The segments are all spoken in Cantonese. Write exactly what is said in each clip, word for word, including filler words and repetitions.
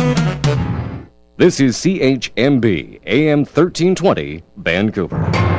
This is C H M B A M thirteen twenty Vancouver。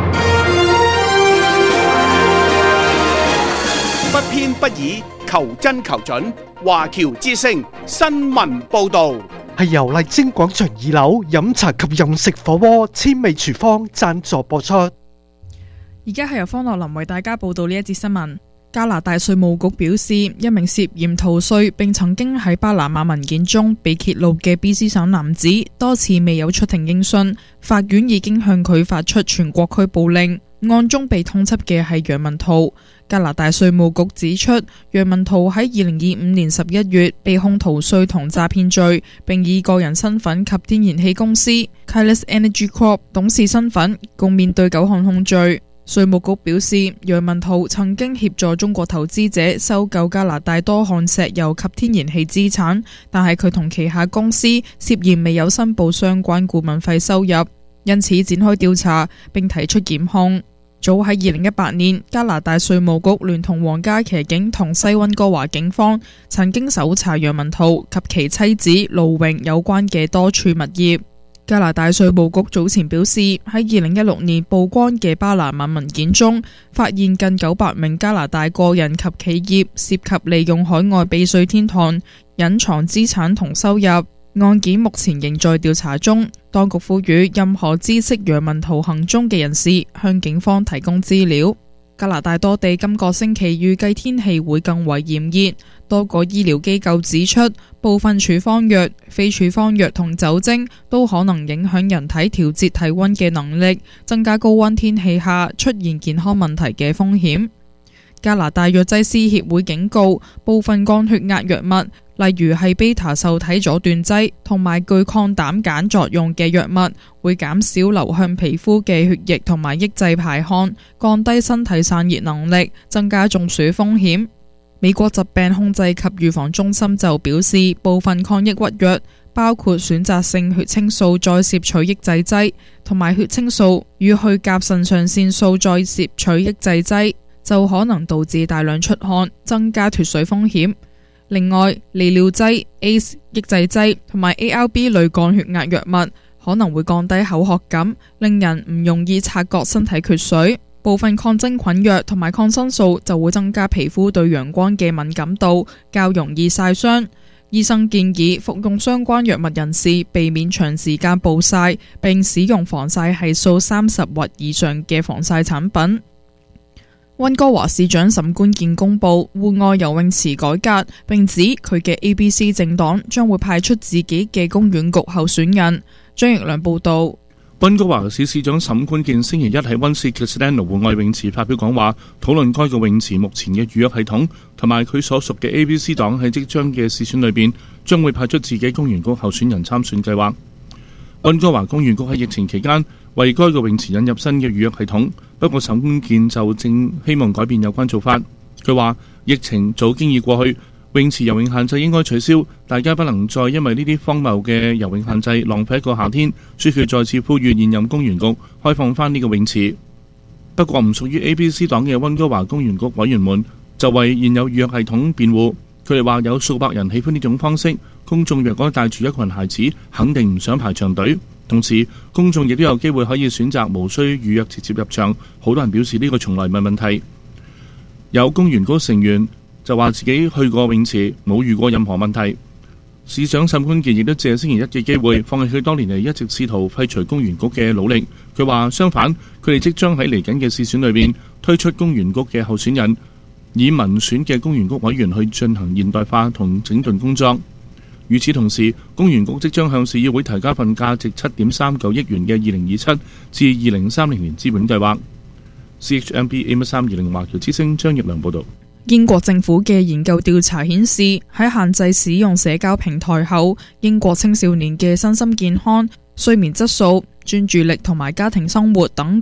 不偏不倚，求真求準。華僑之聲新聞報導， 係由麗晶廣場二樓飲茶及飲食火鍋千味廚房贊助播出。 而家係由方樂林為大家報道呢一節新聞。加拿大稅務局表示，一名涉嫌逃稅並曾經喺巴拿馬文件中被揭露嘅 B C 省男子，多次未有出庭應訊，法院已經向佢發出全國拘捕令。案中被通緝嘅係楊文濤。加拿大稅務局指出，楊文濤喺二零二五年十一月被控逃稅同詐騙罪，並以個人身份及天然氣公司 Kyles Energy Corp 董事身份，共面對九項控罪。稅務局表示，楊文濤曾經協助中國投資者收購加拿大多項石油及天然氣資產，但係佢同旗下公司涉嫌未有申報相關顧問費收入，因此展開調查並提出檢控。早喺二零一八年，加拿大稅務局聯同皇家騎警同西溫哥華警方曾經搜查楊文濤及其妻子盧榮有關嘅多處物業。加拿大稅務局早前表示，喺二零一六年曝光嘅巴拿馬文件中，發現近九百名加拿大個人及企業涉及利用海外避稅天堂隱藏資產同收入。案件目前仍在調查中，當局呼籲任何知悉楊文濤行蹤嘅人士向警方提供資料。加拿大多地今個星期預計天氣會更為炎熱，多個醫療機構指出，部分處方藥、非處方藥同酒精都可能影響人體調節體溫嘅能力，增加高溫天氣下出現健康問題嘅風險。加拿大藥劑師協會警告，部分降血壓藥物，例如係 β 受體阻斷劑同埋具抗膽鹼作用嘅藥物，會減少流向皮膚嘅血液同埋抑制排汗，降低身體散熱能力，增加中暑風險。美國疾病控制及預防中心就表示，部分抗抑鬱藥，包括選擇性血清素再攝取抑制劑同埋血清素與去甲腎上腺素再攝取抑制劑，就可能導致大量出汗，增加脫水風險。另外，利尿劑、A C E 抑制劑同埋 A R B 類降血壓藥物可能會降低口渴感，令人唔容易察覺身體缺水。部分抗真菌藥同埋抗生素就會增加皮膚對陽光嘅敏感度，較容易曬傷。醫生建議服用相關藥物人士避免長時間暴曬，並使用防曬係數三十或以上嘅防曬產品。溫哥華市長沈觀健公布戶外游泳池改革，並指佢嘅 A B C 政黨將會派出自己嘅公園局候選人。張奕良報道。 溫哥華市市長沈觀健星期一喺溫氏 Castano 戶外泳池發表講話，討論該個泳池目前嘅預約系統，同埋佢所屬嘅 A B C 黨喺即將嘅市選裏邊將會派出自己公園局候選人參選計劃。溫哥華公園局喺疫情期間為該個泳池引入新嘅預約系統，不過沈觀健就正希望改變有關做法。佢話疫情早經已過去，泳池游泳限制應該取消，大家不能再因為呢啲荒謬嘅游泳限制浪費一個夏天，所以佢再次呼籲現任公園局開放翻呢個泳池。不過唔屬於 A B C 黨嘅溫哥華公園局委員們就為現有預約系統辯護，佢哋話有數百人喜歡呢種方式，公眾若果帶住一群孩子，肯定唔想排長隊。同時，公眾亦都有機會可以選擇無需預約直接入場。好多人表示呢個從來唔係問題。有公園局成員就話自己去過泳池，冇遇過任何問題。市長沈觀健亦都借星期一嘅機會，放棄佢多年嚟一直試圖廢除公園局嘅努力。佢話相反，佢哋即將喺嚟緊嘅市選裏邊推出公園局嘅候選人，以民選嘅公園局委員去進行現代化同整頓工作。與此同時，公園局即將向市議會提交份價值七點三九億元嘅二零二七至二零三零年資本計劃。C H M B A M 三二零華僑之聲張奕良報導。 英國政府嘅研究調查顯示，喺限制使用社交平台後，英國青少年嘅身心健康、睡眠質素、專注力同埋家庭生活等